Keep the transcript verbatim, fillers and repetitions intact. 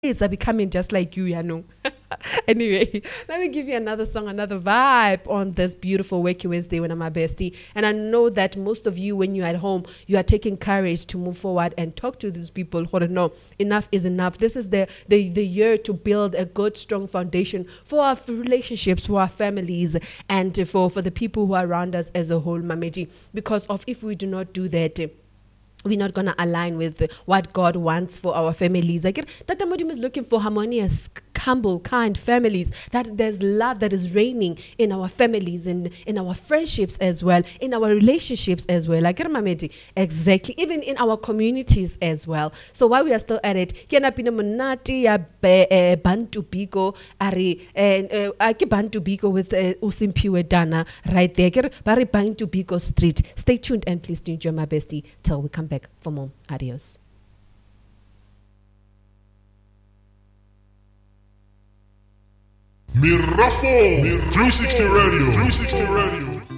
kids are becoming just like you, you know. Anyway, let me give you another song, another vibe on this beautiful Wakey Wednesday when I'm my bestie. And I know that most of you, when you're at home, you are taking courage to move forward and talk to these people who don't know enough is enough. This is the, the, the year to build a good, strong foundation for our relationships, for our families, and for, for the people who are around us as a whole, Mameji. Because of if we do not do that, we're not going to align with what God wants for our families. Like that the Modimo is looking for harmonious, humble, kind families. That there's love that is reigning in our families, in, in our friendships as well, in our relationships as well. Like exactly, even in our communities as well. So while we are still at it, Kiana Pina Monati ya Bantu Biko Ari Aki Bantu Biko with Usimpiwe Dana right there. Bari Bantu Biko Street. Stay tuned and please do enjoy my bestie till we come back for more. Adios. Mirafo three sixty Radio. three sixty Radio.